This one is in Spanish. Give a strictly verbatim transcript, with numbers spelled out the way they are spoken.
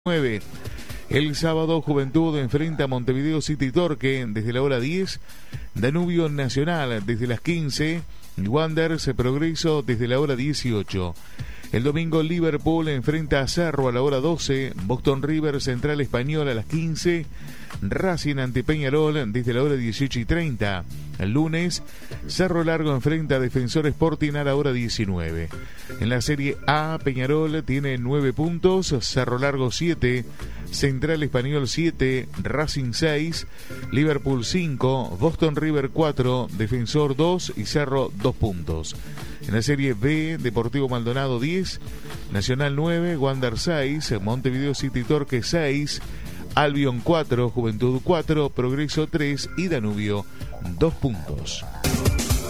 nueve. El sábado, Juventud enfrenta a Montevideo City Torque desde la hora diez, Danubio Nacional desde las quince, Wanderers Progreso desde la hora dieciocho. El domingo, Liverpool enfrenta a Cerro a la hora doce, Boston River Central Español a las quince, Racing ante Peñarol desde la hora dieciocho y treinta. El lunes, Cerro Largo enfrenta a Defensor Sporting a la hora diecinueve. En la Serie A, Peñarol tiene nueve puntos, Cerro Largo siete, Central Español siete, Racing seis, Liverpool cinco, Boston River cuatro, Defensor dos y Cerro dos puntos. En la Serie B, Deportivo Maldonado diez, Nacional nueve, Wander seis, Montevideo City Torque seis, Albion cuatro, Juventud cuatro, Progreso tres y Danubio dos puntos.